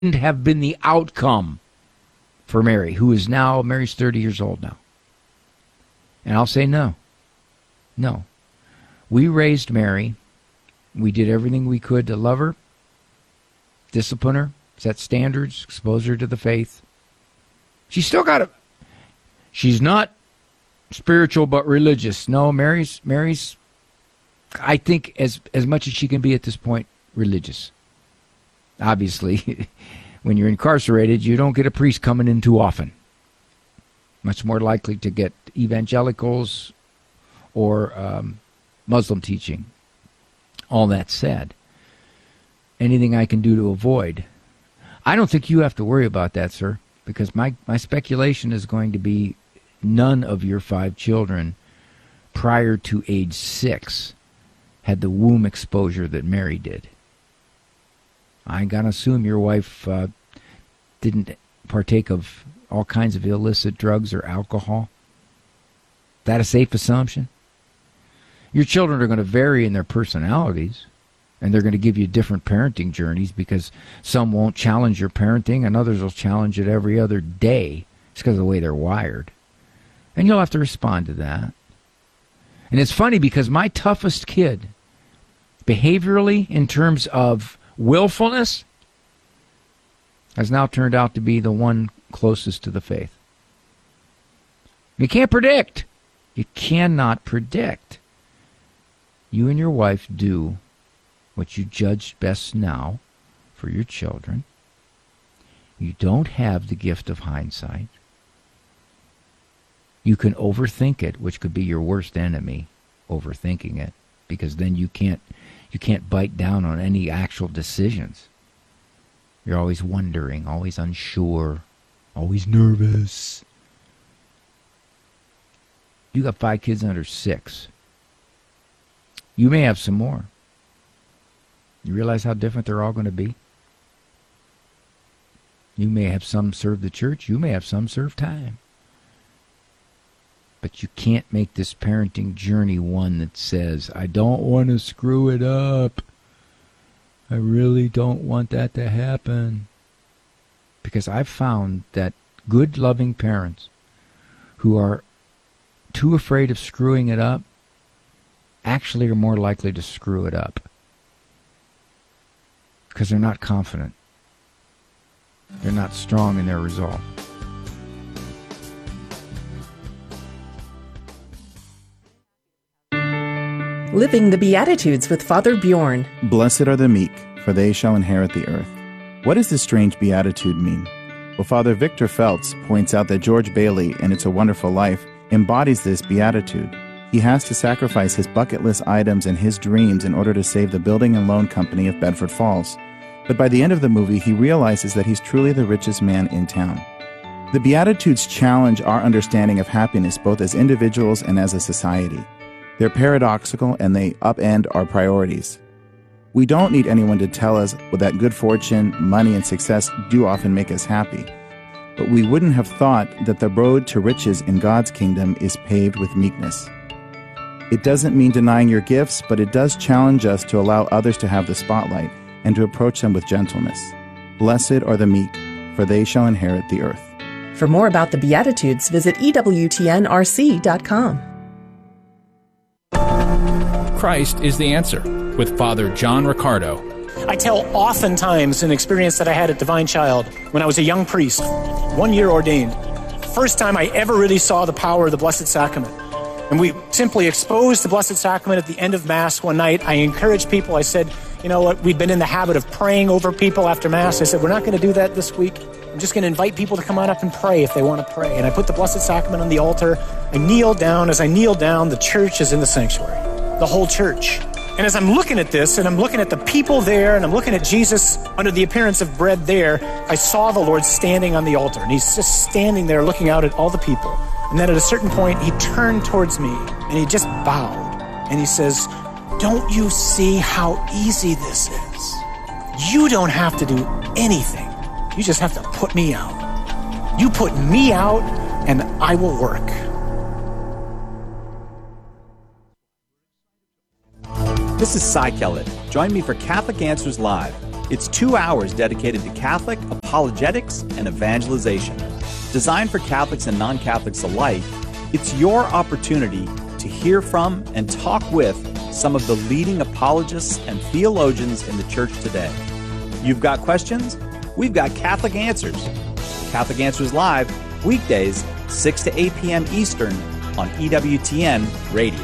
have been the outcome for Mary, who is now, Mary's 30 years old now. And I'll say no. No. We raised Mary. We did everything we could to love her, discipline her, set standards, expose her to the faith. She's still got she's not spiritual but religious. No, Mary's I think as much as she can be at this point, religious. Obviously, when you're incarcerated, you don't get a priest coming in too often. Much more likely to get evangelicals or Muslim teaching. All that said, anything I can do to avoid. I don't think you have to worry about that, sir, because my speculation is going to be none of your 5 children prior to age 6 had the womb exposure that Mary did. I'm going to assume your wife didn't partake of all kinds of illicit drugs or alcohol. That a safe assumption? Your children are going to vary in their personalities, and they're going to give you different parenting journeys because some won't challenge your parenting and others will challenge it every other day just because of the way they're wired. And you'll have to respond to that. And it's funny because my toughest kid, behaviorally, in terms of willfulness, has now turned out to be the one closest to the faith. You can't predict. You cannot predict. You and your wife do what you judge best now for your children. You don't have the gift of hindsight. You can overthink it, which could be your worst enemy, overthinking it, because then you can't bite down on any actual decisions. You're always wondering, always unsure, always nervous. You got 5 kids under 6. You may have some more. You realize how different they're all going to be? You may have some serve the church. You may have some serve time. But you can't make this parenting journey one that says, I don't want to screw it up. I really don't want that to happen. Because I've found that good, loving parents who are too afraid of screwing it up actually are more likely to screw it up. Because they're not confident. They're not strong in their resolve. Living the Beatitudes with Father Bjorn. Blessed are the meek, for they shall inherit the earth. What does this strange beatitude mean? Well, Father Victor Feltz points out that George Bailey, in It's a Wonderful Life, embodies this beatitude. He has to sacrifice his bucket list items and his dreams in order to save the building and loan company of Bedford Falls. But by the end of the movie, he realizes that he's truly the richest man in town. The Beatitudes challenge our understanding of happiness both as individuals and as a society. They're paradoxical and they upend our priorities. We don't need anyone to tell us that good fortune, money, and success do often make us happy. But we wouldn't have thought that the road to riches in God's kingdom is paved with meekness. It doesn't mean denying your gifts, but it does challenge us to allow others to have the spotlight and to approach them with gentleness. Blessed are the meek, for they shall inherit the earth. For more about the Beatitudes, visit EWTNRC.com. Christ is the answer, with Father John Riccardo. I tell oftentimes an experience that I had at Divine Child when I was a young priest, 1 year ordained. First time I ever really saw the power of the Blessed Sacrament. And we simply exposed the Blessed Sacrament at the end of Mass one night. I encouraged people. I said, you know what, we've been in the habit of praying over people after Mass. I said, we're not going to do that this week. I'm just going to invite people to come on up and pray if they want to pray. And I put the Blessed Sacrament on the altar. I kneel down. As I kneel down, the church is in the sanctuary, the whole church. And as I'm looking at this, and I'm looking at the people there, and I'm looking at Jesus under the appearance of bread there, I saw the Lord standing on the altar. And he's just standing there looking out at all the people. And then at a certain point, he turned towards me, and he just bowed. And he says, don't you see how easy this is? You don't have to do anything. You just have to put me out. You put me out, and I will work. This is Cy Kellett. Join me for Catholic Answers Live. It's 2 hours dedicated to Catholic apologetics and evangelization. Designed for Catholics and non-Catholics alike, it's your opportunity to hear from and talk with some of the leading apologists and theologians in the church today. You've got questions? We've got Catholic Answers. Catholic Answers Live, weekdays, 6 to 8 p.m. Eastern on EWTN Radio.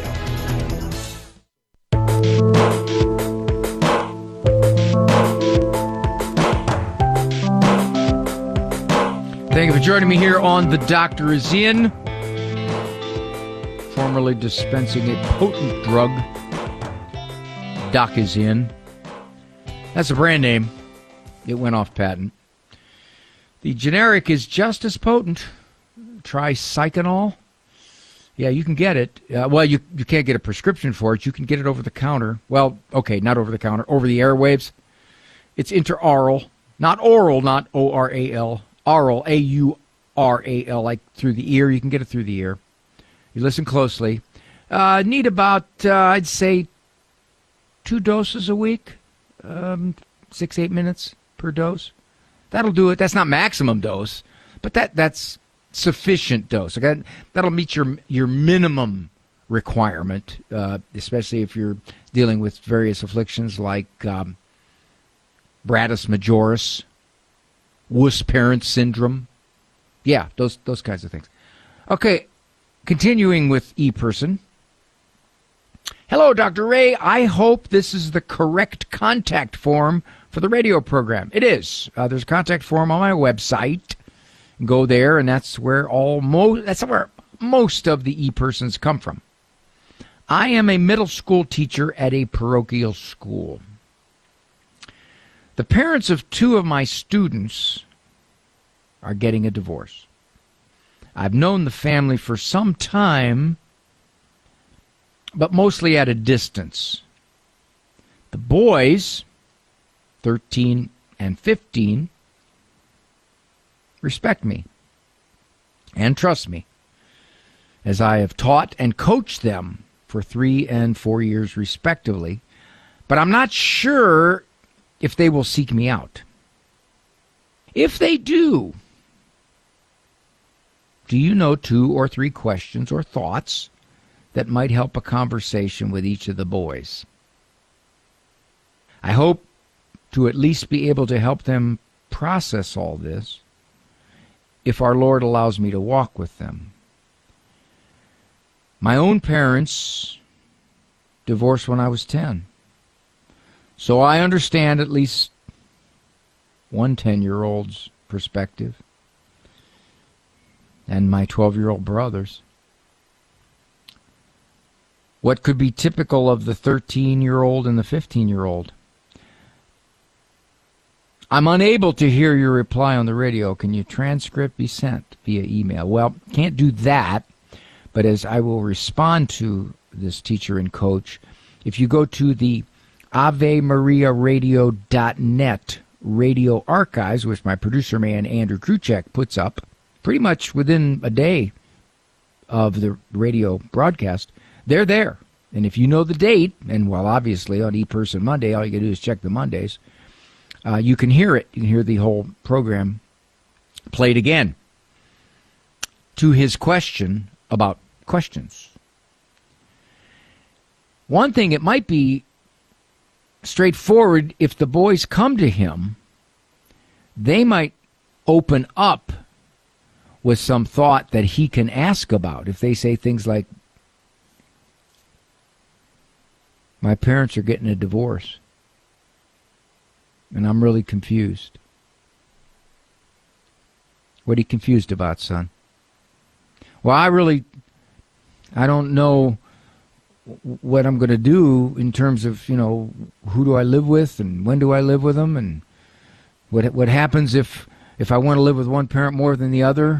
Thank you for joining me here on The Doctor Is In, formerly dispensing a potent drug. Doc is in. That's a brand name. It went off patent. The generic is just as potent. Tricyclinol. Yeah, you can get it. Well, you can't get a prescription for it. You can get it over the counter. Well, okay, not over the counter. Over the airwaves. It's interoral. Not oral, not O-R-A-L. Aural, A-U-R-A-L, like through the ear. You can get it through the ear. You listen closely. Need about, I'd say, 2 doses a week. 6-8 minutes per dose. That'll do it. That's not maximum dose, but that's sufficient dose. Okay? That'll meet your minimum requirement, especially if you're dealing with various afflictions like Bradys majoris, wuss parent syndrome. Yeah, those kinds of things. Okay, continuing with ePerson. Hello, Dr. Ray. I hope this is the correct contact form for the radio program. It is. There's a contact form on my website. Go there, and that's where most of the ePersons come from. I am a middle school teacher at a parochial school. The parents of 2 of my students are getting a divorce. I've known the family for some time, but mostly at a distance. The boys, 13 and 15, respect me and trust me, as I have taught and coached them for 3 and 4 years respectively, but I'm not sure if they will seek me out. If they do you know 2 or 3 questions or thoughts that might help a conversation with each of the boys? I hope to at least be able to help them process all this if our Lord allows me to walk with them. My own parents divorced when I was 10. So I understand at least one 10-year-old's perspective, and my 12-year-old brothers. What could be typical of the 13-year-old and the 15-year-old? I'm unable to hear your reply on the radio. Can your transcript be sent via email? Well, can't do that, but as I will respond to this teacher and coach, if you go to the AveMariaRadio.net radio archives, which my producer man Andrew Kruchek puts up pretty much within a day of the radio broadcast, they're there. And if you know the date, and well, obviously on ePerson Monday, all you can do is check the Mondays, you can hear it. You can hear the whole program played again. To his question about questions. One thing, it might be straightforward if the boys come to him, they might open up with some thought that he can ask about. If they say things like, my parents are getting a divorce, and I'm really confused. What are you confused about, son? Well, I don't know what I'm going to do in terms of, who do I live with and when do I live with them, and what happens if I want to live with one parent more than the other.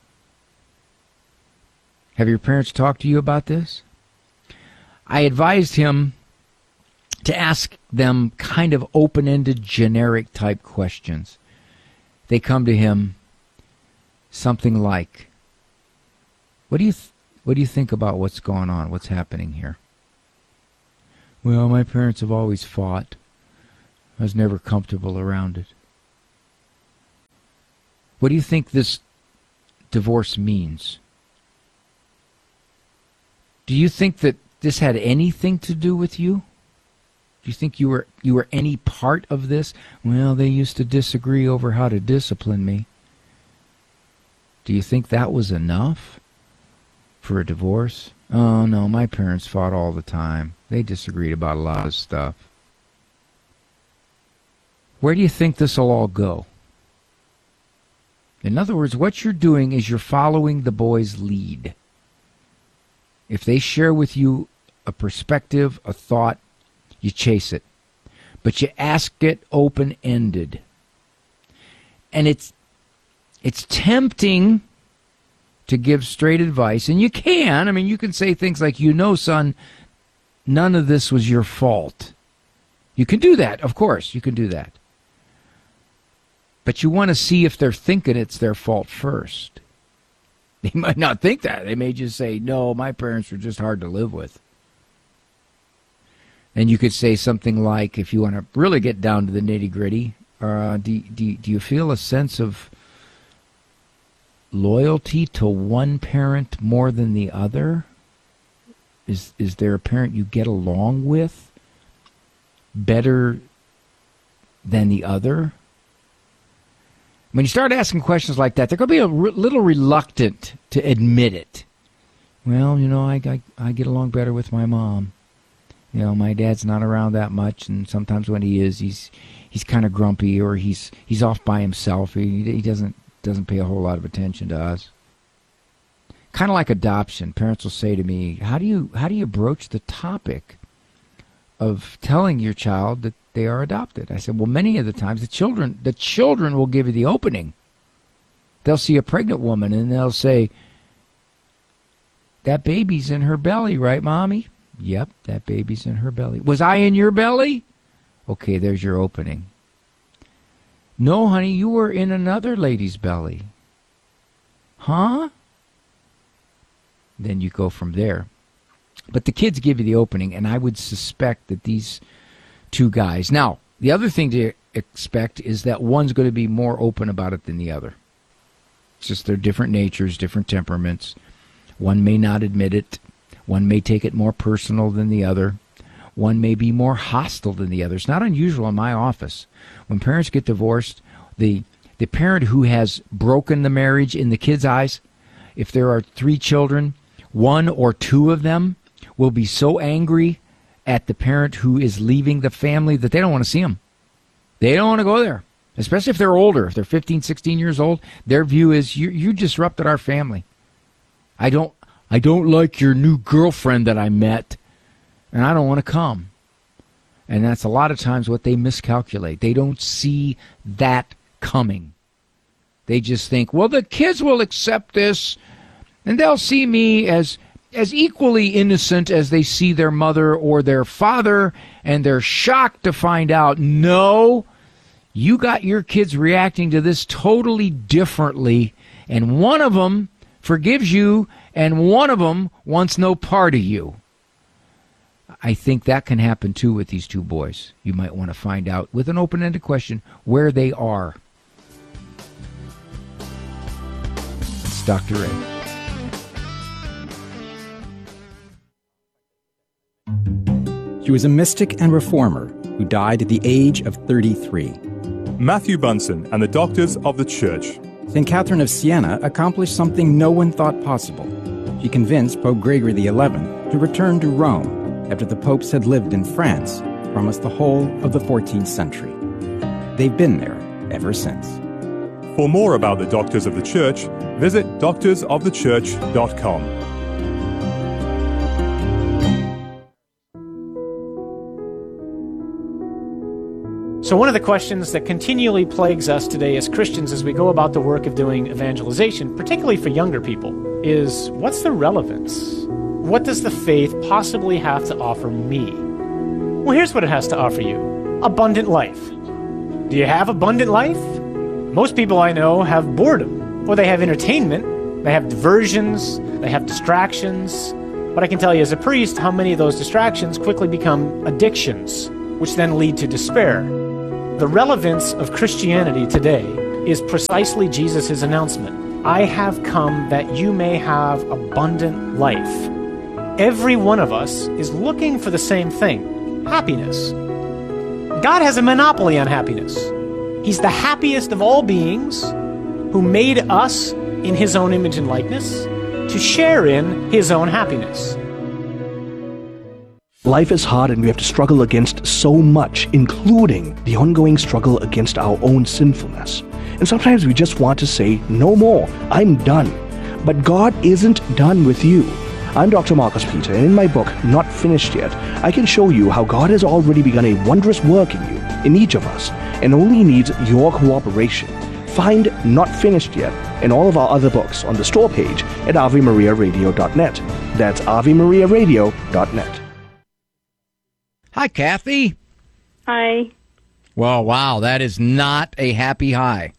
Have your parents talked to you about this? I advised him to ask them kind of open-ended, generic type questions. They come to him something like, what do you think about what's going on, what's happening here? Well, my parents have always fought. I was never comfortable around it. What do you think this divorce means? Do you think that this had anything to do with you? Do you think you were any part of this? Well, they used to disagree over how to discipline me. Do you think that was enough for a divorce? Oh, no, my parents fought all the time. They disagreed about a lot of stuff. Where do you think this will all go? In other words, what you're doing is you're following the boy's lead. If they share with you a perspective, a thought, you chase it. But you ask it open-ended. And it's tempting to give straight advice, and you can. I mean, you can say things like, son, none of this was your fault. You can do that, of course, you can do that. But you want to see if they're thinking it's their fault first. They might not think that. They may just say, no, my parents were just hard to live with. And you could say something like, if you want to really get down to the nitty-gritty, do you feel a sense of loyalty to one parent more than the other? Is there a parent you get along with better than the other? When you start asking questions like that, they're going to be a little reluctant to admit it. Well, I get along better with my mom. My dad's not around that much, and sometimes when he is, he's kind of grumpy, or he's off by himself. He doesn't pay a whole lot of attention to us. Kind of like adoption. Parents will say to me, how do you broach the topic of telling your child that they are adopted? I said, well, many of the times the children will give you the opening. They'll see a pregnant woman and they'll say, that baby's in her belly, right, Mommy? Yep, that baby's in her belly. Was I in your belly? Okay, there's your opening. No, honey, you were in another lady's belly. Huh? Then you go from there. But the kids give you the opening, and I would suspect that these two guys... Now, the other thing to expect is that one's going to be more open about it than the other. It's just they're different natures, different temperaments. One may not admit it. One may take it more personal than the other. One may be more hostile than the other. It's not unusual in my office. When parents get divorced, the parent who has broken the marriage in the kids' eyes, if there are 3 children, 1 or 2 of them will be so angry at the parent who is leaving the family that they don't want to see them. They don't want to go there, especially if they're older. If they're 15, 16 years old, their view is, you disrupted our family. I don't like your new girlfriend that I met, and I don't want to come. And that's a lot of times what they miscalculate. They don't see that coming. They just think, well, the kids will accept this, and they'll see me as equally innocent as they see their mother or their father, and they're shocked to find out, no, you got your kids reacting to this totally differently, and one of them forgives you, and one of them wants no part of you. I think that can happen too with these 2 boys. You might want to find out with an open-ended question where they are. It's Dr. Ray. He was a mystic and reformer who died at the age of 33. Matthew Bunson and the Doctors of the Church. St. Catherine of Siena accomplished something no one thought possible. She convinced Pope Gregory XI to return to Rome after the popes had lived in France for almost the whole of the 14th century. They've been there ever since. For more about the Doctors of the Church, visit doctorsofthechurch.com. So one of the questions that continually plagues us today as Christians as we go about the work of doing evangelization, particularly for younger people, is what's the relevance? What does the faith possibly have to offer me? Well, here's what it has to offer you. Abundant life. Do you have abundant life? Most people I know have boredom, or they have entertainment, they have diversions, they have distractions. But I can tell you as a priest how many of those distractions quickly become addictions, which then lead to despair. The relevance of Christianity today is precisely Jesus' announcement. I have come that you may have abundant life. Every one of us is looking for the same thing, happiness. God has a monopoly on happiness. He's the happiest of all beings who made us in his own image and likeness to share in his own happiness. Life is hard and we have to struggle against so much, including the ongoing struggle against our own sinfulness. And sometimes we just want to say, no more, I'm done. But God isn't done with you. I'm Dr. Marcus Peter, and in my book, Not Finished Yet, I can show you how God has already begun a wondrous work in you, in each of us, and only needs your cooperation. Find Not Finished Yet and all of our other books on the store page at AveMariaRadio.net. That's AveMariaRadio.net. Hi, Kathy. Hi. Well, wow, that is not a happy high.